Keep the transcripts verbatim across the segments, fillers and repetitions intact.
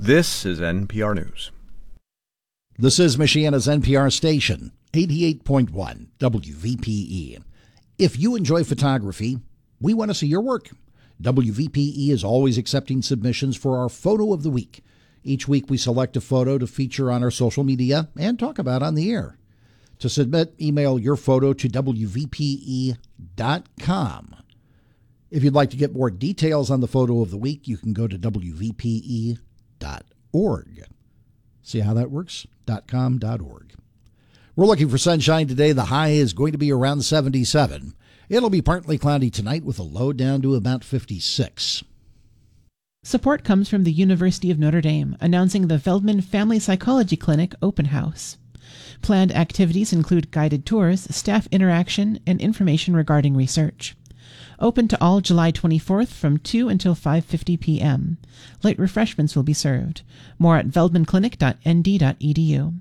This is N P R News. This is Michiana's N P R station, eighty-eight point one W V P E. If you enjoy photography, we want to see your work. W V P E is always accepting submissions for our Photo of the Week. Each week we select a photo to feature on our social media and talk about on the air. To submit, email your photo to W V P E dot com. If you'd like to get more details on the Photo of the Week, you can go to W V P E dot org. See how that works? .com dot org. We're looking for sunshine today. The high is going to be around seventy-seven. It'll be partly cloudy tonight with a low down to about fifty-six. Support comes from the University of Notre Dame, announcing the Feldman Family Psychology Clinic Open House. Planned activities include guided tours, staff interaction, and information regarding research. Open to all July twenty-fourth from two until five fifty p.m. Light refreshments will be served. More at feldman clinic dot n d dot e d u.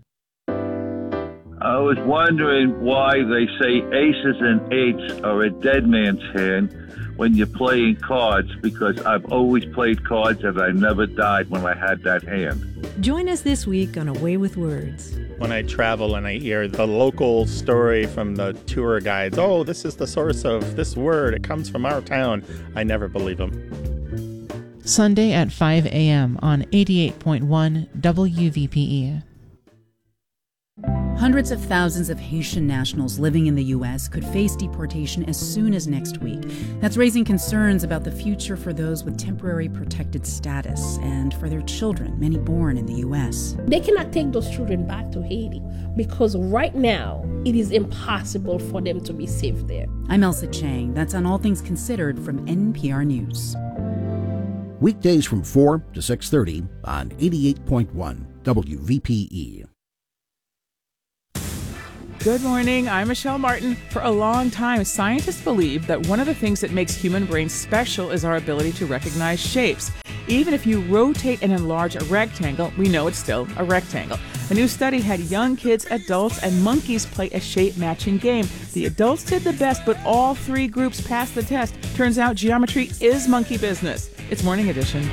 I was wondering why they say aces and eights are a dead man's hand when you're playing cards, because I've always played cards and I never died when I had that hand. Join us this week on A Way with Words. When I travel and I hear the local story from the tour guides, oh, this is the source of this word, it comes from our town, I never believe them. Sunday at five a.m. on eighty-eight point one W V P E. Hundreds of thousands of Haitian nationals living in the U S could face deportation as soon as next week. That's raising concerns about the future for those with temporary protected status and for their children, many born in the U S. They cannot take those children back to Haiti because right now it is impossible for them to be safe there. I'm Elsa Chang. That's on All Things Considered from N P R News. Weekdays from four to six thirty on eighty-eight point one W V P E. Good morning, I'm Michelle Martin. For a long time, scientists believe that one of the things that makes human brains special is our ability to recognize shapes. Even if you rotate and enlarge a rectangle, we know it's still a rectangle. A new study had young kids, adults, and monkeys play a shape-matching game. The adults did the best, but all three groups passed the test. Turns out geometry is monkey business. It's Morning Edition.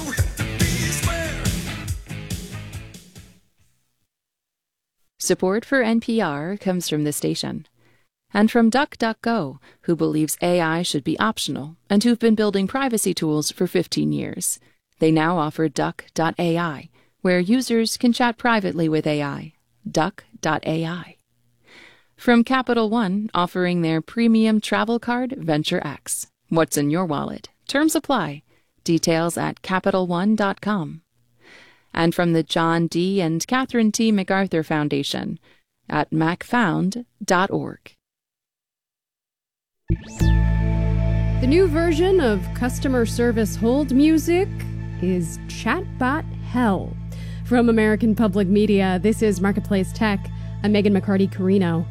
Support for N P R comes from the station. And from DuckDuckGo, who believes A I should be optional and who've been building privacy tools for fifteen years. They now offer duck dot a i, where users can chat privately with A I. duck dot a i. From Capital One, offering their premium travel card, Venture X. What's in your wallet? Terms apply. Details at capital one dot com. And from the John D. and Catherine T. MacArthur Foundation at mac found dot org. The new version of customer service hold music is Chatbot Hell. From American Public Media, this is Marketplace Tech. I'm Megan McCarty-Carino.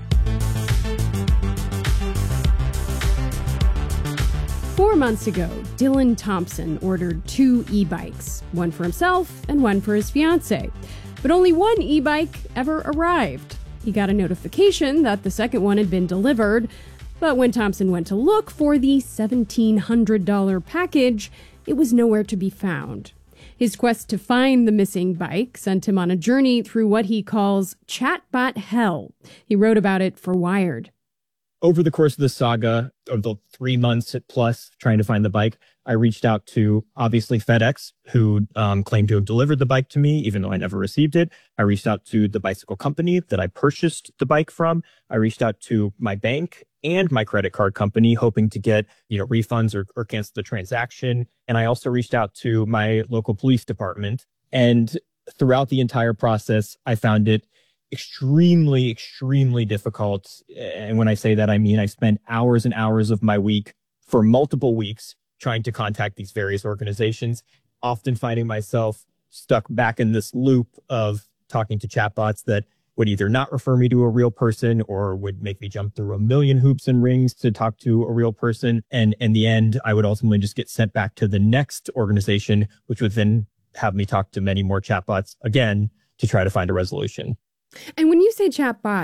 Four months ago, Dylan Thompson ordered two e-bikes, one for himself and one for his fiancée. But only one e-bike ever arrived. He got a notification that the second one had been delivered, but when Thompson went to look for the seventeen hundred dollars package, it was nowhere to be found. His quest to find the missing bike sent him on a journey through what he calls chatbot hell. He wrote about it for Wired. Over the course of the saga, of the three months plus trying to find the bike, I reached out to, obviously, FedEx, who um, claimed to have delivered the bike to me, even though I never received it. I reached out to the bicycle company that I purchased the bike from. I reached out to my bank and my credit card company, hoping to get, you know, refunds or, or cancel the transaction. And I also reached out to my local police department. And throughout the entire process, I found it extremely, extremely difficult. And when I say that, I mean I spent hours and hours of my week for multiple weeks trying to contact these various organizations, often finding myself stuck back in this loop of talking to chatbots that would either not refer me to a real person or would make me jump through a million hoops and rings to talk to a real person. And in the end, I would ultimately just get sent back to the next organization, which would then have me talk to many more chatbots again to try to find a resolution. And when you say chatbot,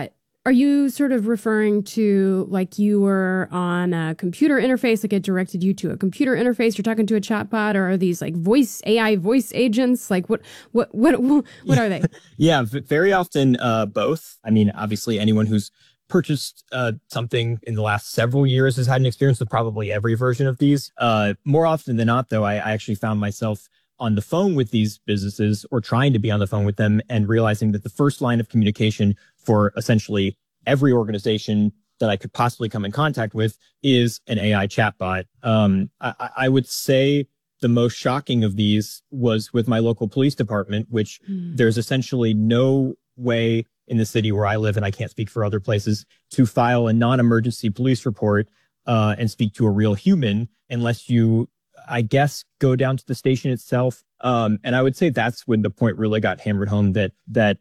Are you sort of referring to like you were on a computer interface, like it directed you to a computer interface, you're talking to a chatbot, or are these like voice, A I voice agents? Like what, what, what, what are they? Yeah, very often uh, both. I mean, obviously anyone who's purchased uh, something in the last several years has had an experience with probably every version of these. Uh, more often than not, though, I, I actually found myself on the phone with these businesses or trying to be on the phone with them and realizing that the first line of communication for essentially every organization that I could possibly come in contact with is an A I chatbot. Um, I, I would say the most shocking of these was with my local police department, which mm. there's essentially no way in the city where I live, and I can't speak for other places, to file a non-emergency police report uh, and speak to a real human unless you, I guess, go down to the station itself. Um, and I would say that's when the point really got hammered home that that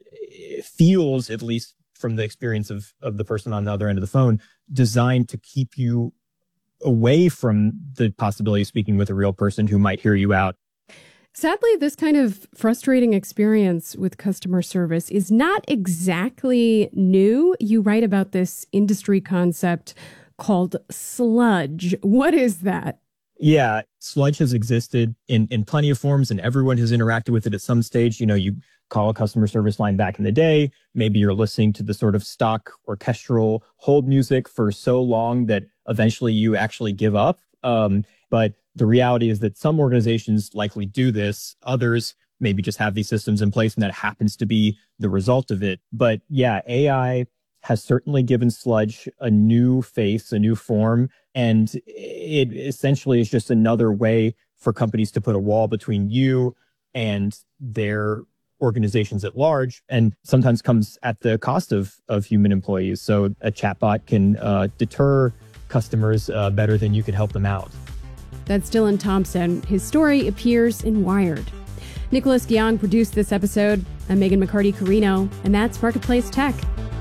feels, at least from the experience of, of the person on the other end of the phone, designed to keep you away from the possibility of speaking with a real person who might hear you out. Sadly, this kind of frustrating experience with customer service is not exactly new. You write about this industry concept called sludge. What is that? Yeah, sludge has existed in, in plenty of forms, and everyone has interacted with it at some stage. You know, you call a customer service line back in the day. Maybe you're listening to the sort of stock orchestral hold music for so long that eventually you actually give up. Um, but the reality is that some organizations likely do this. Others maybe just have these systems in place, and that happens to be the result of it. But yeah, A I has certainly given sludge a new face, a new form. And it essentially is just another way for companies to put a wall between you and their organizations at large, and sometimes comes at the cost of, of human employees. So a chatbot can uh, deter customers uh, better than you could help them out. That's Dylan Thompson. His story appears in Wired. Nicholas Guyong produced this episode. I'm Megan McCarty-Carino, and that's Marketplace Tech.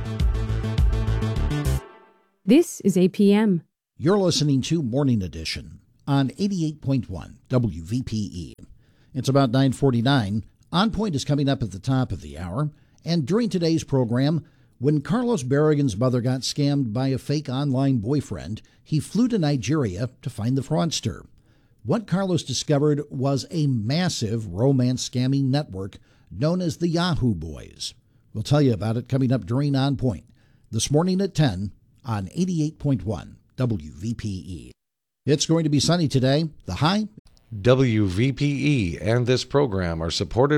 This is A P M. You're listening to Morning Edition on eighty-eight point one W V P E. It's about nine forty-nine. On Point is coming up at the top of the hour. And during today's program, when Carlos Berrigan's mother got scammed by a fake online boyfriend, he flew to Nigeria to find the fraudster. What Carlos discovered was a massive romance scamming network known as the Yahoo Boys. We'll tell you about it coming up during On Point this morning at ten on eighty-eight point one W V P E. It's going to be sunny today. The high. W V P E and this program are supported